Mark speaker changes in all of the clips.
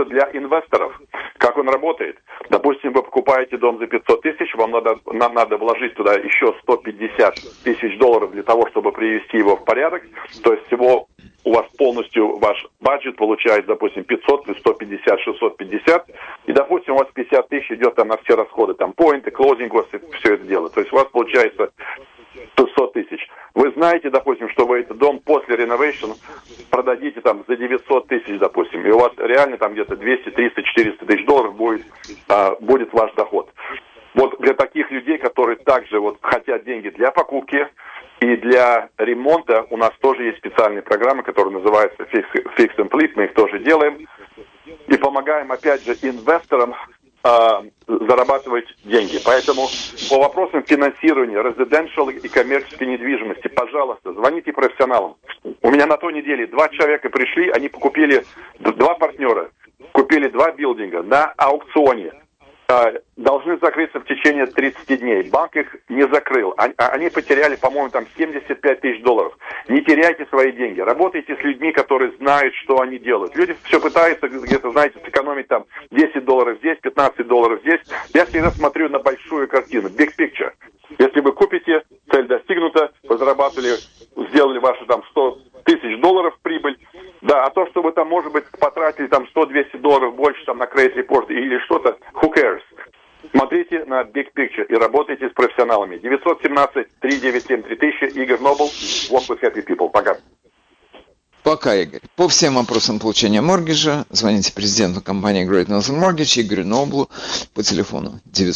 Speaker 1: тоже для инвесторов. Как он работает? Допустим, вы покупаете дом за 500 тысяч, нам надо вложить туда еще 150 тысяч долларов для того, чтобы привести его в порядок. То есть всего у вас полностью ваш бюджет получается, допустим, 500 плюс 150, 650. И, допустим, у вас 50 тысяч идет там на все расходы, там, поинты, клоузинг, все это дело. То есть у вас получается 100 тысяч. Вы знаете, допустим, что вы этот дом после реновейшн продадите там за 900 тысяч, допустим, и у вас реально там где-то 200, 300, 400 тысяч долларов будет ваш доход. Вот для таких людей, которые также вот хотят деньги для покупки и для ремонта, у нас тоже есть специальные программы, которые называются Fix and Flip, мы их тоже делаем. И помогаем, опять же, инвесторам зарабатывать деньги. Поэтому по вопросам финансирования residential и коммерческой недвижимости, пожалуйста, звоните профессионалам. У меня на той неделе 2 человека пришли, они купили, 2 партнера, купили 2 билдинга на аукционе. Должны закрыться в течение 30 дней. Банк их не закрыл. Они потеряли, по-моему, там 75 тысяч долларов. Не теряйте свои деньги. Работайте с людьми, которые знают, что они делают. Люди все пытаются где-то, знаете, сэкономить там 10 долларов здесь, 15 долларов здесь. Я всегда смотрю на большую картину. Big picture. Если вы купите, цель достигнута, вы зарабатывали, сделали ваши там 100 тысяч долларов прибыль. Да, а то, что вы там, может быть, потратили там 100-200 долларов больше там на credit report или что-то, who cares? Смотрите на big picture и работайте с профессионалами. 917-397-3000, Игорь Нобл, Walk with Happy People. Пока.
Speaker 2: Пока, Игорь. По всем вопросам получения моргиджа звоните президенту компании Great Northern Mortgage Игорю Ноблу по телефону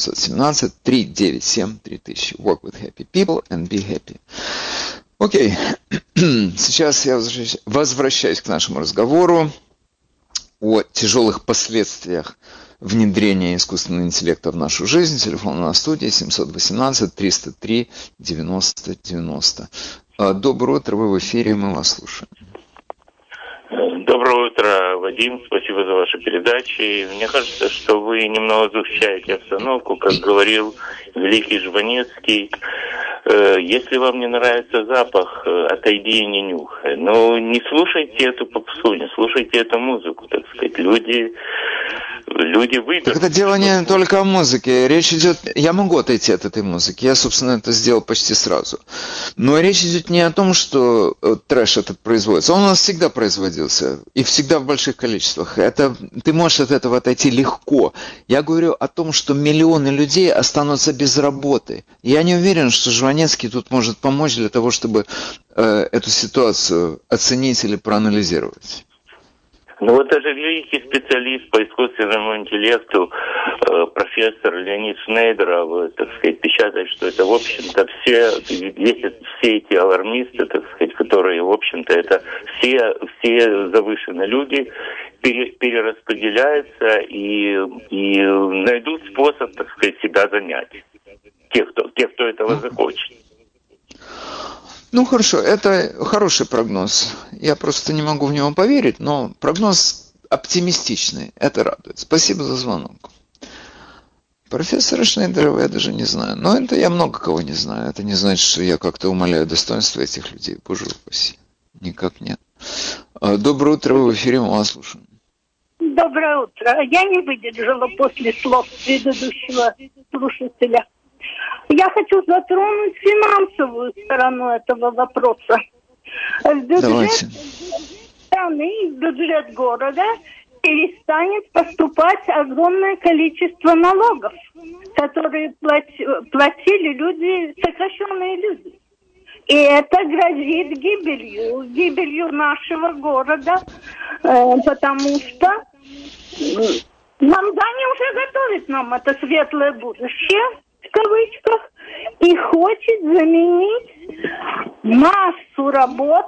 Speaker 2: 917-397-3000. Walk with Happy People and be happy. Окей. Сейчас я возвращаюсь к нашему разговору о тяжелых последствиях внедрения искусственного интеллекта в нашу жизнь. Телефон на студии 718-303-90-90. Доброе утро, вы в эфире, мы вас слушаем.
Speaker 3: Доброе утро, Вадим, спасибо за ваши передачи. Мне кажется, что вы немного сгущаете обстановку, как говорил великий Жванецкий. Если вам не нравится запах, отойди и не нюхай. Но не слушайте эту попсу, не слушайте эту музыку, так сказать. Люди выберут.
Speaker 2: Так это дело не только о музыке. Речь идет... Я могу отойти от этой музыки. Я, собственно, это сделал почти сразу. Но речь идет не о том, что трэш этот производится. Он у нас всегда производился. И всегда в больших количествах. Ты можешь от этого отойти легко. Я говорю о том, что миллионы людей останутся без работы. Я не уверен, что Жванецкий тут может помочь для того, чтобы эту ситуацию оценить или проанализировать.
Speaker 3: Ну вот даже великий специалист по искусственному интеллекту, профессор Леонид Шнейдеров, так сказать, печатает, что это, в общем-то, все эти алармисты, так сказать, которые, в общем-то, это все завышенные люди, перераспределяются и найдут способ, так сказать, себя занять. Те, кто этого захочет.
Speaker 2: Ну хорошо, это хороший прогноз. Я просто не могу в него поверить, но прогноз оптимистичный. Это радует. Спасибо за звонок. Профессора Шнейдерова я даже не знаю. Но это я много кого не знаю. Это не значит, что я как-то умаляю достоинство этих людей. Боже упаси. Никак нет. Доброе утро, вы в эфире, мы вас слушаем.
Speaker 4: Доброе утро. Я не выдержала после слов предыдущего слушателя. Я хочу затронуть финансовую сторону этого вопроса. В бюджет страны, в бюджет города перестанет поступать огромное количество налогов, которые платили люди, сокращенные люди. И это грозит гибелью нашего города, потому что Мамдани уже готовит нам это светлое будущее, в кавычках, и хочет заменить массу работ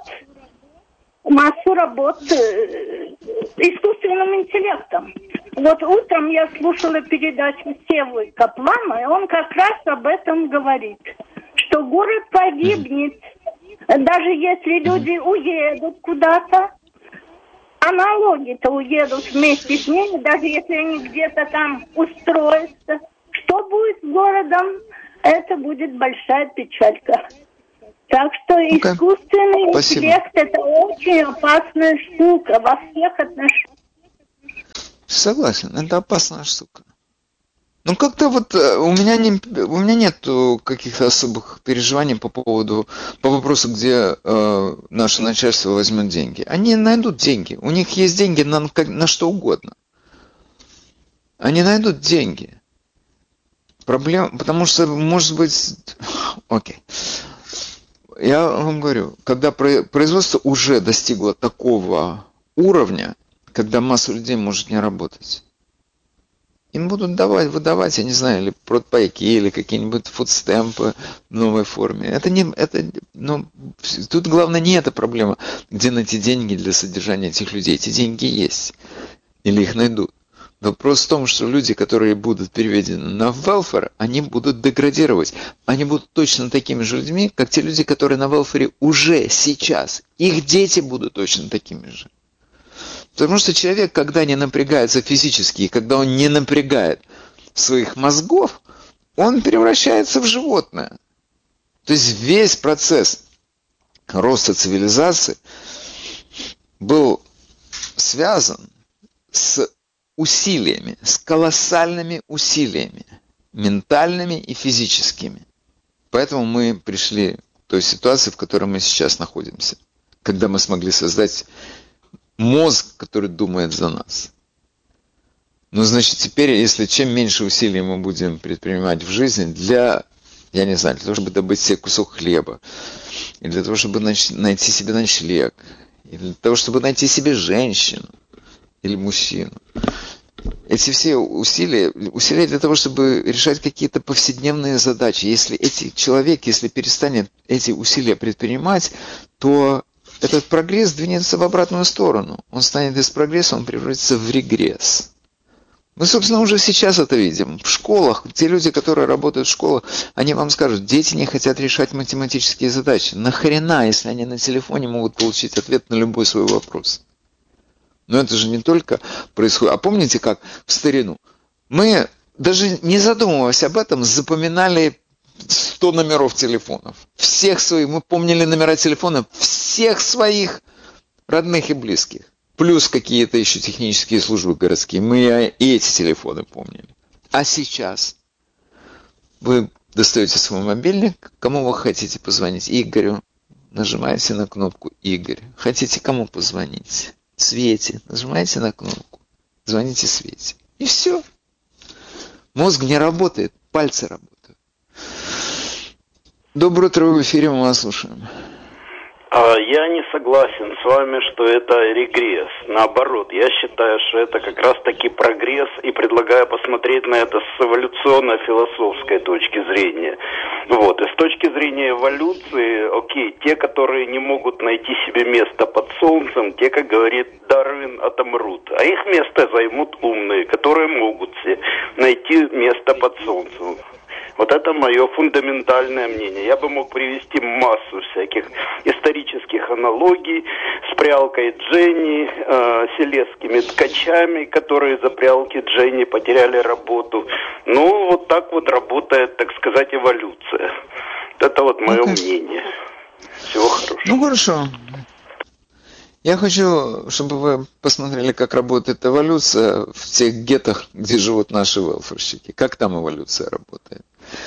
Speaker 4: искусственным интеллектом. Вот утром я слушала передачу Севы Каплана, и он как раз об этом говорит, что город погибнет, даже если люди уедут куда-то, а налоги-то уедут вместе с ними, даже если они где-то там устроятся. Что будет с городом, это будет большая печалька. Так что искусственный интеллект – это очень опасная штука во всех отношениях.
Speaker 2: Согласен, это опасная штука. Ну, как-то вот у меня нет каких-то особых переживаний по вопросу, где наше начальство возьмет деньги. Они найдут деньги. У них есть деньги на что угодно. Они найдут деньги. Проблема, потому что, может быть... Окей. Я вам говорю, когда производство уже достигло такого уровня, когда масса людей может не работать, им будут выдавать, я не знаю, или продпайки, или какие-нибудь фудстемпы в новой форме. Тут главное не эта проблема, где найти деньги для содержания этих людей. Эти деньги есть. Или их найдут. Вопрос в том, что люди, которые будут переведены на welfare, они будут деградировать. Они будут точно такими же людьми, как те люди, которые на welfare уже сейчас. Их дети будут точно такими же. Потому что человек, когда не напрягается физически, и когда он не напрягает своих мозгов, он превращается в животное. То есть весь процесс роста цивилизации был связан с усилиями, с колоссальными усилиями, ментальными и физическими. Поэтому мы пришли к той ситуации, в которой мы сейчас находимся, когда мы смогли создать мозг, который думает за нас. Ну, значит, теперь, если чем меньше усилий мы будем предпринимать в жизни для того, чтобы добыть себе кусок хлеба, или для того, чтобы найти себе ночлег, или для того, чтобы найти себе женщину или мужчину. Эти все усилия для того, чтобы решать какие-то повседневные задачи. Если человек перестанет эти усилия предпринимать, то этот прогресс двинется в обратную сторону. Он станет из прогресса, он превратится в регресс. Мы, собственно, уже сейчас это видим. В школах, те люди, которые работают в школах, они вам скажут, дети не хотят решать математические задачи. Нахрена, если они на телефоне могут получить ответ на любой свой вопрос? Но это же не только происходит. А помните, как в старину? Мы, даже не задумываясь об этом, запоминали 100 номеров телефонов. Мы помнили номера телефонов всех своих родных и близких. Плюс какие-то еще технические службы городские. Мы и эти телефоны помнили. А сейчас вы достаете свой мобильник, кому вы хотите позвонить? Игорю. Нажимаете на кнопку «Игорь». Хотите кому позвонить? Свете. Нажимаете на кнопку. Звоните Свете. И все. Мозг не работает, пальцы работают. Доброе утро, в эфире, мы вас слушаем.
Speaker 5: Я не согласен с вами, что это регресс. Наоборот, я считаю, что это как раз-таки прогресс, и предлагаю посмотреть на это с эволюционно-философской точки зрения. Вот. И с точки зрения эволюции, те, которые не могут найти себе место под солнцем, те, как говорит Дарвин, отомрут. А их место займут умные, которые могут себе найти место под солнцем. Вот это мое фундаментальное мнение. Я бы мог привести массу всяких исторических аналогий с прялкой Дженни, селезскими ткачами, которые за прялки Дженни потеряли работу. Ну, вот так вот работает, так сказать, эволюция. Это вот мое мнение. Всего хорошего.
Speaker 2: Ну, хорошо. Я хочу, чтобы вы посмотрели, как работает эволюция в тех геттах, где живут наши велфорщики. Как там эволюция работает.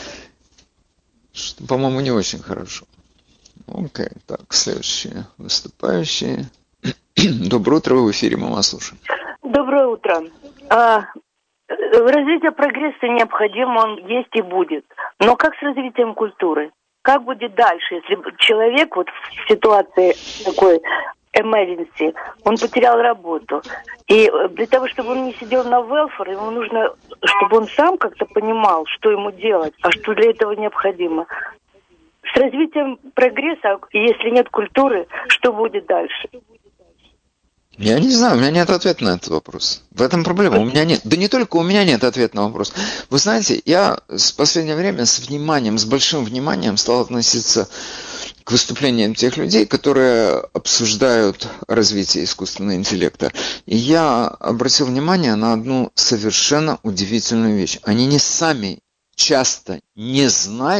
Speaker 2: Что, по-моему, не очень хорошо. Окей, так, следующие выступающие. Доброе утро, вы в эфире, мы вас слушаем.
Speaker 6: Доброе утро. Развитие прогресса необходимо, он есть и будет. Но как с развитием культуры? Как будет дальше, если человек вот в ситуации такой emergency, он потерял работу. И для того, чтобы он не сидел на welfare, ему нужно, чтобы он сам как-то понимал, что ему делать, а что для этого необходимо. С развитием прогресса, если нет культуры, что будет дальше?
Speaker 2: Я не знаю, у меня нет ответа на этот вопрос. В этом проблема. У меня нет. Да не только у меня нет ответа на вопрос. Вы знаете, я в последнее время с большим вниманием стал относиться к выступлениям тех людей, которые обсуждают развитие искусственного интеллекта. И я обратил внимание на одну совершенно удивительную вещь. Они не сами часто не знают,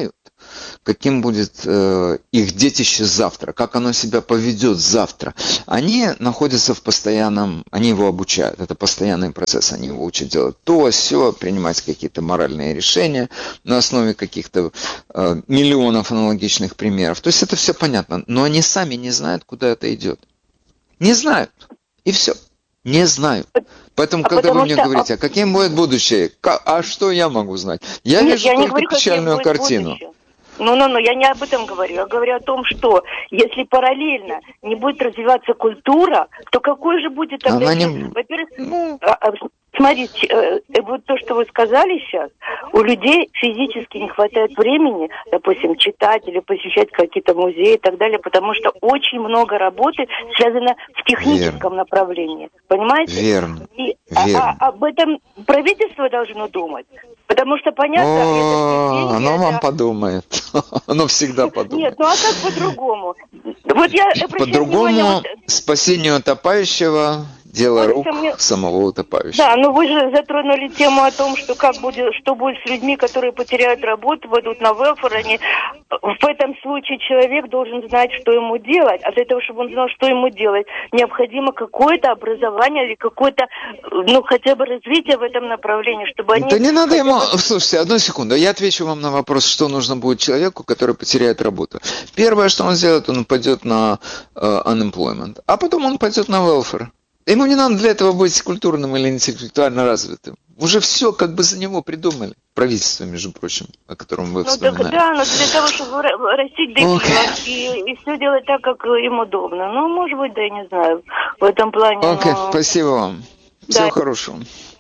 Speaker 2: каким будет их детище завтра, как оно себя поведет завтра. Они находятся в постоянном, они его обучают, это постоянный процесс, они его учат делать то, сё, принимать какие-то моральные решения на основе каких-то миллионов аналогичных примеров. То есть это все понятно, но они сами не знают, куда это идет. Не знают, и все, не знают. Поэтому, когда вы мне говорите, а каким будет будущее, а что я могу знать? Я вижу только печальную картину.
Speaker 6: Я не об этом говорю. Я говорю о том, что если параллельно не будет развиваться культура, то какой же будет тогда... Во-первых, смотрите, вот то, что вы сказали сейчас, у людей физически не хватает времени, допустим, читать или посещать какие-то музеи и так далее, потому что очень много работы связано в техническом направлении. Понимаете?
Speaker 2: Верно.
Speaker 6: Об этом правительство должно думать. Потому что, понятно...
Speaker 2: Оно вам подумает. Оно всегда подумает.
Speaker 6: Нет, а как по-другому? Вот я
Speaker 2: по-другому спасение утопающего – дело рук самого утопающего.
Speaker 6: Да, вы же затронули тему о том, что что будет с людьми, которые потеряют работу, пойдут на велфер. В этом случае человек должен знать, что ему делать. А для того, чтобы он знал, что ему делать, необходимо какое-то образование или какое-то, хотя бы развитие в этом направлении, чтобы они...
Speaker 2: Да не надо ему... Слушайте, одну секунду. Я отвечу вам на вопрос, что нужно будет человеку, который потеряет работу. Первое, что он сделает, он пойдет на unemployment, а потом он пойдет на welfare. Ему не надо для этого быть культурным или интеллектуально развитым. Уже все как бы за него придумали. Правительство, между прочим, о котором вы вспоминали.
Speaker 6: Но для того, чтобы растить дефилат и все делать так, как им удобно. Может быть, да, я не знаю, в этом плане.
Speaker 2: Спасибо вам. Всего хорошего.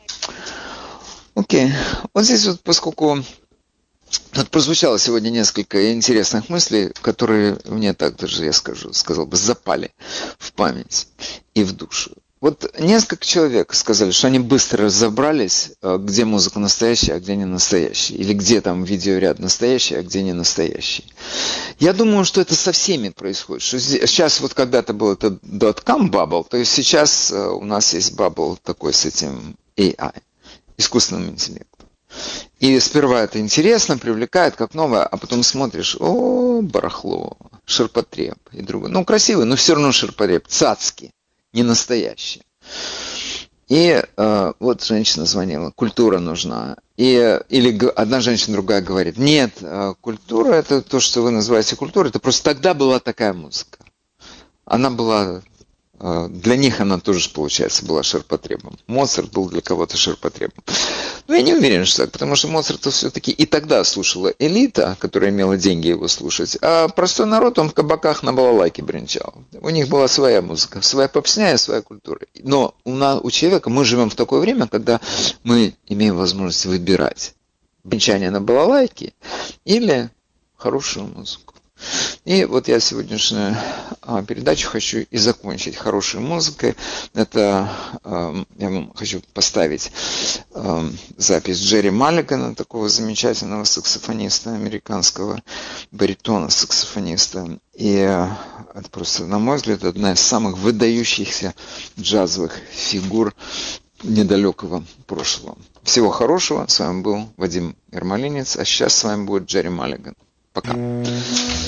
Speaker 2: Вот здесь вот, поскольку тут прозвучало сегодня несколько интересных мыслей, которые мне так даже, я сказал бы, запали в память и в душу. Вот несколько человек сказали, что они быстро разобрались, где музыка настоящая, а где не настоящая. Или где там видеоряд настоящий, а где не настоящий. Я думаю, что это со всеми происходит. Что сейчас вот когда-то был это dot-com bubble, то есть сейчас у нас есть bubble такой с этим AI, искусственным интеллектом. И сперва это интересно, привлекает как новое, а потом смотришь, барахло, ширпотреб и другое. Красивый, но все равно ширпотреб, цацки. Не настоящие. И вот женщина звонила, культура нужна. Или одна женщина, другая говорит, нет, культура, это то, что вы называете культурой, это просто тогда была такая музыка. Она была, для них она тоже, получается, была ширпотребом. Моцарт был для кого-то ширпотребом. Но я не уверен, что так, потому что Моцарта все-таки и тогда слушала элита, которая имела деньги его слушать, а простой народ, он в кабаках на балалайке бренчал. У них была своя музыка, своя попсня и своя культура. Но у человека, мы живем в такое время, когда мы имеем возможность выбирать бренчание на балалайке или хорошую музыку. И вот я сегодняшнюю передачу хочу и закончить хорошей музыкой. Это я вам хочу поставить запись Джерри Маллигана, такого замечательного саксофониста, американского баритона-саксофониста. И это просто, на мой взгляд, одна из самых выдающихся джазовых фигур недалекого прошлого. Всего хорошего. С вами был Вадим Ермолинец, а сейчас с вами будет Джерри Маллиган. Пока.